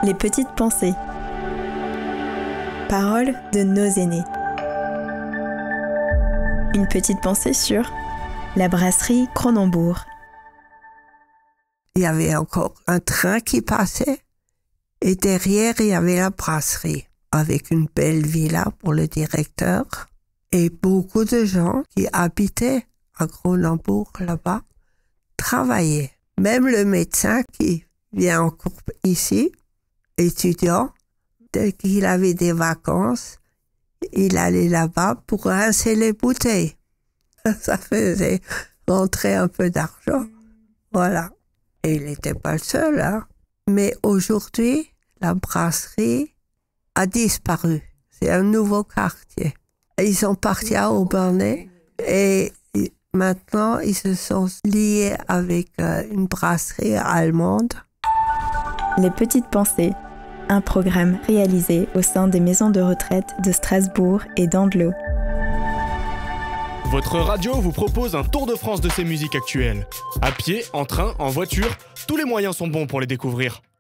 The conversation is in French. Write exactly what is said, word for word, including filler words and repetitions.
Les petites pensées. Paroles de nos aînés. Une petite pensée sur la brasserie Cronenbourg. Il y avait encore un train qui passait et derrière il y avait la brasserie avec une belle villa pour le directeur et beaucoup de gens qui habitaient à Cronenbourg là-bas travaillaient. Même le médecin qui vient encore ici, étudiant, dès qu'il avait des vacances, il allait là-bas pour rincer les bouteilles. Ça faisait rentrer un peu d'argent. Voilà. Et il n'était pas le seul, hein. Mais aujourd'hui, la brasserie a disparu. C'est un nouveau quartier. Ils sont partis à Aubernais et maintenant, ils se sont liés avec une brasserie allemande. Les petites pensées. Un programme réalisé au sein des maisons de retraite de Strasbourg et d'Andlau. Votre radio vous propose un tour de France de ses musiques actuelles. À pied, en train, en voiture, tous les moyens sont bons pour les découvrir.